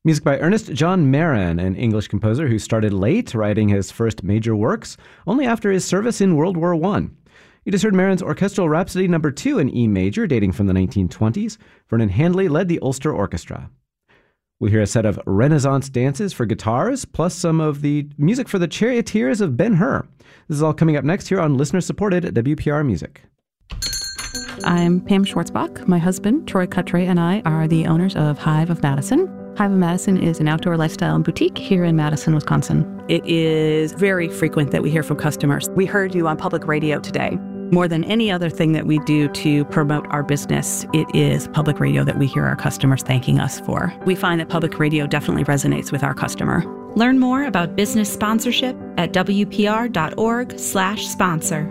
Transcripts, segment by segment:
Music by Ernest John Marin, an English composer who started late, writing his first major works only after his service in World War I. You just heard Marin's Orchestral Rhapsody No. 2 in E major, dating from the 1920s. Vernon Handley led the Ulster Orchestra. We'll hear a set of Renaissance dances for guitars, plus some of the music for the Charioteers of Ben-Hur. This is all coming up next here on listener-supported WPR Music. I'm Pam Schwartzbach. My husband, Troy Cutray, and I are the owners of Hive of Madison. Hive of Madison is an outdoor lifestyle boutique here in Madison, Wisconsin. It is very frequent that we hear from customers. We heard you on public radio today. More than any other thing that we do to promote our business, it is public radio that we hear our customers thanking us for. We find that public radio definitely resonates with our customer. Learn more about business sponsorship at wpr.org/sponsor.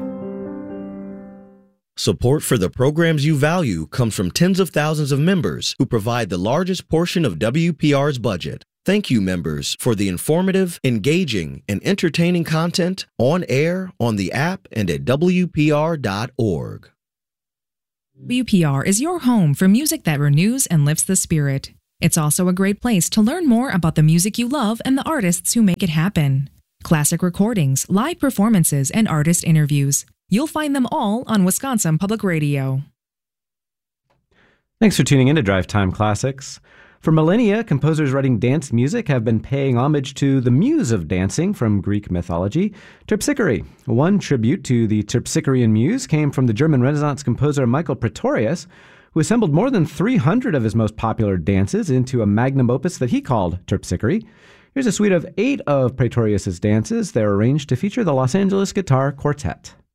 Support for the programs you value comes from tens of thousands of members who provide the largest portion of WPR's budget. Thank you, members, for the informative, engaging, and entertaining content on air, on the app, and at WPR.org. WPR is your home for music that renews and lifts the spirit. It's also a great place to learn more about the music you love and the artists who make it happen. Classic recordings, live performances, and artist interviews. You'll find them all on Wisconsin Public Radio. Thanks for tuning in to Drive Time Classics. For millennia, composers writing dance music have been paying homage to the muse of dancing from Greek mythology, Terpsichore. One tribute to the Terpsichorean muse came from the German Renaissance composer Michael Praetorius, who assembled more than 300 of his most popular dances into a magnum opus that he called Terpsichore. Here's a suite of 8 of Praetorius's dances. They're arranged to feature the Los Angeles Guitar Quartet.